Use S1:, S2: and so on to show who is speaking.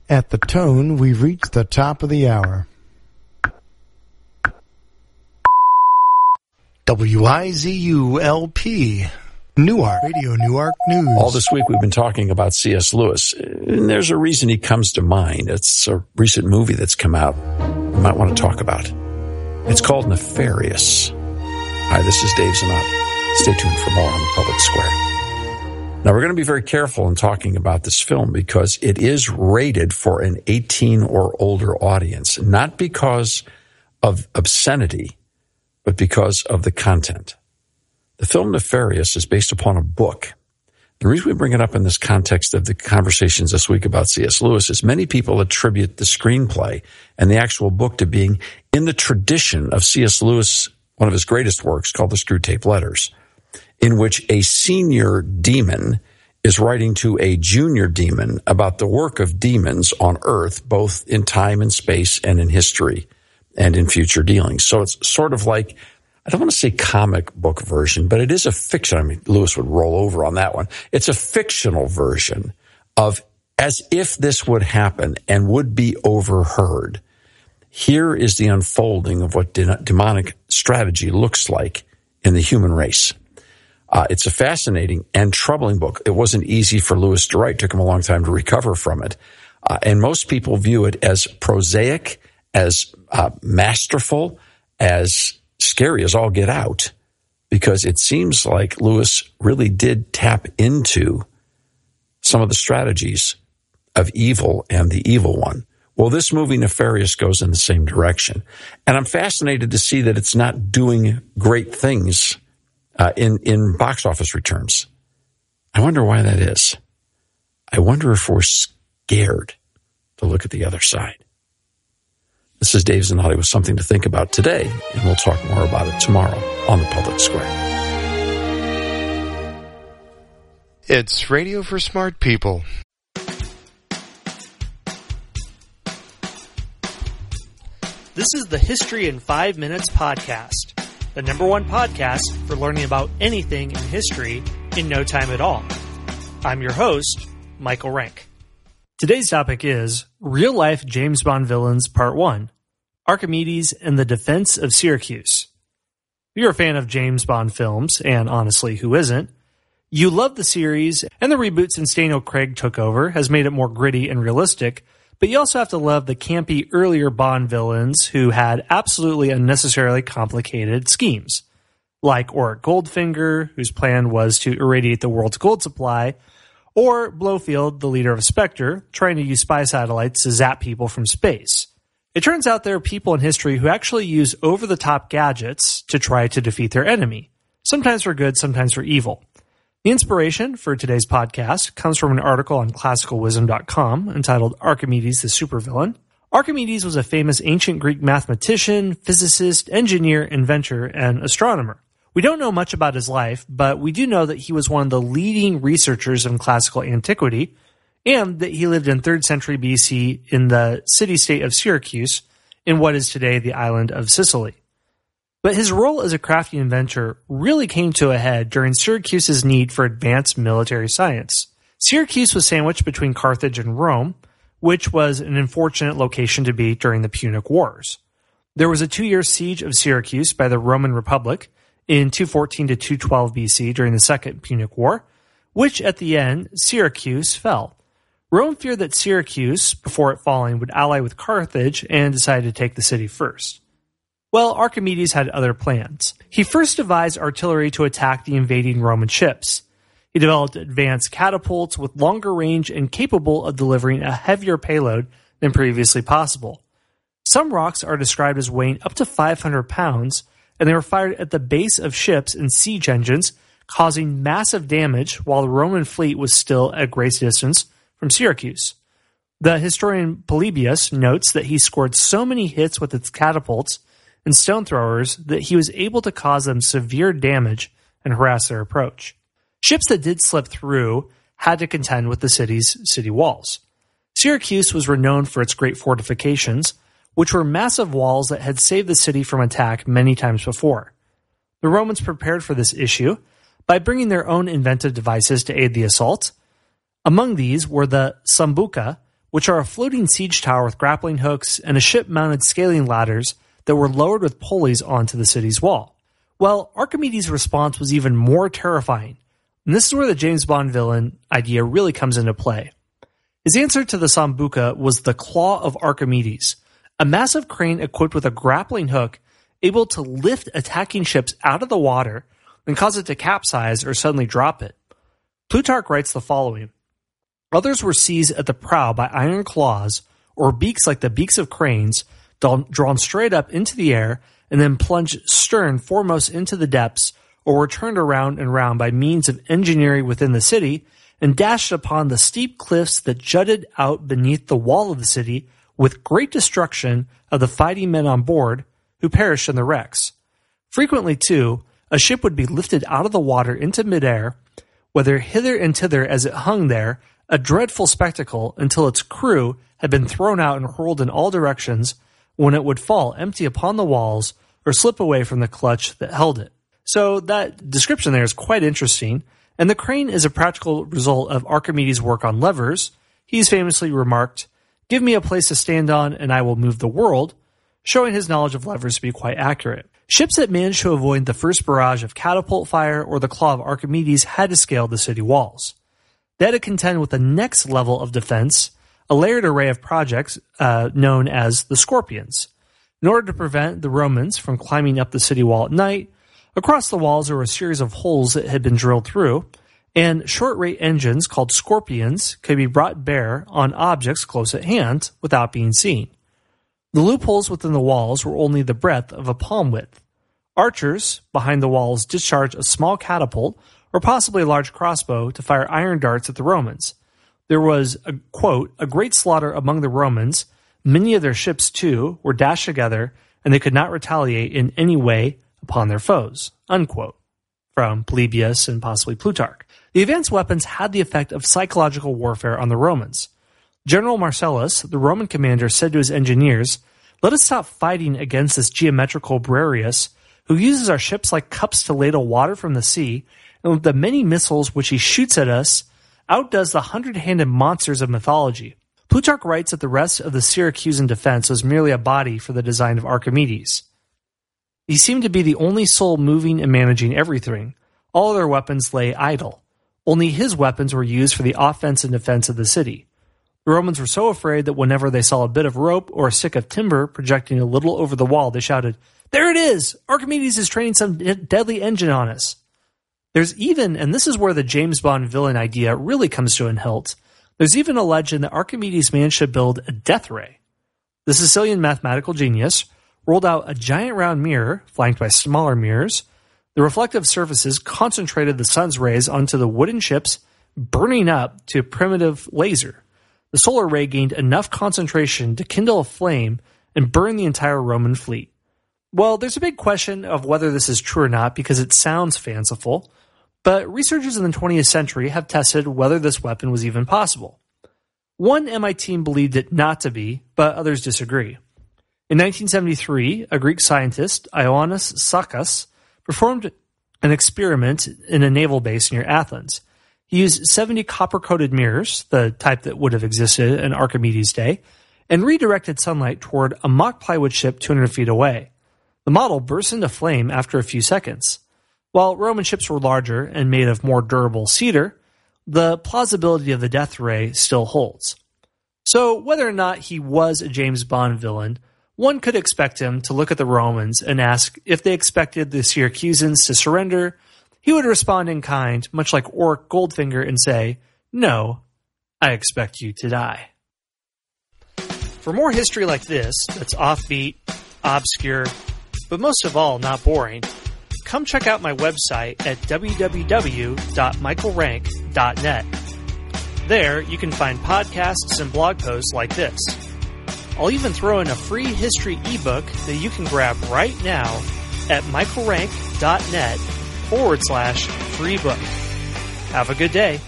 S1: At the tone, we've reached the top of the hour. WIZU-LP, Newark, Radio Newark News.
S2: All this week we've been talking about C.S. Lewis, and there's a reason he comes to mind. It's a recent movie that's come out you might want to talk about. It's called Nefarious. Hi, this is Dave Zanotti. Stay tuned for more on the Public Square. Now, we're going to be very careful in talking about this film because it is rated for an 18 or older audience, not because of obscenity, but because of the content. The film Nefarious is based upon a book. The reason we bring it up in this context of the conversations this week about C.S. Lewis is many people attribute the screenplay and the actual book to being in the tradition of C.S. Lewis, one of his greatest works called The Screwtape Letters, in which a senior demon is writing to a junior demon about the work of demons on Earth, both in time and space and in history and in future dealings. So it's sort of like, I don't want to say comic book version, but it is a fiction. I mean, Lewis would roll over on that one. It's a fictional version of as if this would happen and would be overheard. Here is the unfolding of what demonic strategy looks like in the human race. It's a fascinating and troubling book. It wasn't easy for Lewis to write. It took him a long time to recover from it. And most people view it as prosaic, as masterful, as scary as all get out, because it seems like Lewis really did tap into some of the strategies of evil and the evil one. Well, this movie, Nefarious, goes in the same direction. And I'm fascinated to see that it's not doing great things in box office returns. I wonder why that is. I wonder if we're scared to look at the other side. This is Dave Zanotti with something to think about today, and we'll talk more about it tomorrow on the Public Square.
S3: It's Radio for Smart People.
S4: This is the History in 5 Minutes podcast, the #1 podcast for learning about anything in history in no time at all. I'm your host, Michael Rank. Today's topic is Real-Life James Bond Villains Part 1, Archimedes and the Defense of Syracuse. If you're a fan of James Bond films, and honestly, who isn't, you love the series, and the reboot since Daniel Craig took over has made it more gritty and realistic, but you also have to love the campy earlier Bond villains who had absolutely unnecessarily complicated schemes, like Auric Goldfinger, whose plan was to irradiate the world's gold supply, or Blofeld, the leader of Spectre, trying to use spy satellites to zap people from space. It turns out there are people in history who actually use over-the-top gadgets to try to defeat their enemy, sometimes for good, sometimes for evil. The inspiration for today's podcast comes from an article on classicalwisdom.com entitled Archimedes the Supervillain. Archimedes was a famous ancient Greek mathematician, physicist, engineer, inventor, and astronomer. We don't know much about his life, but we do know that he was one of the leading researchers in classical antiquity, and that he lived in 3rd century BC in the city-state of Syracuse, in what is today the island of Sicily. But his role as a crafty inventor really came to a head during Syracuse's need for advanced military science. Syracuse was sandwiched between Carthage and Rome, which was an unfortunate location to be during the Punic Wars. There was a 2-year siege of Syracuse by the Roman Republic in 214 to 212 BC during the Second Punic War, which at the end, Syracuse fell. Rome feared that Syracuse, before it falling, would ally with Carthage and decided to take the city first. Well, Archimedes had other plans. He first devised artillery to attack the invading Roman ships. He developed advanced catapults with longer range and capable of delivering a heavier payload than previously possible. Some rocks are described as weighing up to 500 pounds, and they were fired at the base of ships and siege engines, causing massive damage while the Roman fleet was still at a great distance from Syracuse. The historian Polybius notes that he scored so many hits with its catapults and stone throwers that he was able to cause them severe damage and harass their approach. Ships that did slip through had to contend with the city's city walls. Syracuse was renowned for its great fortifications, which were massive walls that had saved the city from attack many times before. The Romans prepared for this issue by bringing their own inventive devices to aid the assault. Among these were the sambuca, which are a floating siege tower with grappling hooks and a ship-mounted scaling ladders that were lowered with pulleys onto the city's wall. Well, Archimedes' response was even more terrifying, and this is where the James Bond villain idea really comes into play. His answer to the Sambuca was the Claw of Archimedes, a massive crane equipped with a grappling hook able to lift attacking ships out of the water and cause it to capsize or suddenly drop it. Plutarch writes the following: others were seized at the prow by iron claws or beaks like the beaks of cranes, drawn straight up into the air and then plunged stern foremost into the depths, or were turned around and round by means of engineering within the city and dashed upon the steep cliffs that jutted out beneath the wall of the city, with great destruction of the fighting men on board, who perished in the wrecks. Frequently, too, a ship would be lifted out of the water into midair, whether hither and thither as it hung there, a dreadful spectacle, until its crew had been thrown out and hurled in all directions, when it would fall empty upon the walls or slip away from the clutch that held it. So that description there is quite interesting, and the crane is a practical result of Archimedes' work on levers. He's famously remarked, "Give me a place to stand on and I will move the world," showing his knowledge of levers to be quite accurate. Ships that managed to avoid the first barrage of catapult fire or the claw of Archimedes had to scale the city walls. They had to contend with the next level of defense, a layered array of projects known as the Scorpions. In order to prevent the Romans from climbing up the city wall at night, across the walls there were a series of holes that had been drilled through, and short-rate engines called Scorpions could be brought bare on objects close at hand without being seen. The loopholes within the walls were only the breadth of a palm width. Archers behind the walls discharged a small catapult or possibly a large crossbow to fire iron darts at the Romans. There was, quote, a great slaughter among the Romans. Many of their ships, too, were dashed together, and they could not retaliate in any way upon their foes, unquote, from Polybius and possibly Plutarch. The advanced weapons had the effect of psychological warfare on the Romans. General Marcellus, the Roman commander, said to his engineers, "Let us stop fighting against this geometrical Briareus, who uses our ships like cups to ladle water from the sea, and with the many missiles which he shoots at us, outdoes the 100-handed monsters of mythology." Plutarch writes that the rest of the Syracusan defense was merely a body for the design of Archimedes. He seemed to be the only soul moving and managing everything. All other weapons lay idle. Only his weapons were used for the offense and defense of the city. The Romans were so afraid that whenever they saw a bit of rope or a stick of timber projecting a little over the wall, they shouted, "There it is! Archimedes is training some deadly engine on us." There's even, and this is where the James Bond villain idea really comes to an hilt, there's even a legend that Archimedes managed to build a death ray. The Sicilian mathematical genius rolled out a giant round mirror, flanked by smaller mirrors. The reflective surfaces concentrated the sun's rays onto the wooden ships, burning up to a primitive laser. The solar ray gained enough concentration to kindle a flame and burn the entire Roman fleet. Well, there's a big question of whether this is true or not because it sounds fanciful, but researchers in the 20th century have tested whether this weapon was even possible. One MIT team believed it not to be, but others disagree. In 1973, a Greek scientist, Ioannis Sakas, performed an experiment in a naval base near Athens. He used 70 copper-coated mirrors, the type that would have existed in Archimedes' day, and redirected sunlight toward a mock plywood ship 200 feet away. The model burst into flame after a few seconds. While Roman ships were larger and made of more durable cedar, the plausibility of the death ray still holds. So whether or not he was a James Bond villain, one could expect him to look at the Romans and ask if they expected the Syracusans to surrender. He would respond in kind, much like Orc Goldfinger, and say, "No, I expect you to die." For more history like this, that's offbeat, obscure, but most of all, not boring, come check out my website at www.michaelrank.net. There, you can find podcasts and blog posts like this. I'll even throw in a free history ebook that you can grab right now at michaelrank.net/free book. Have a good day.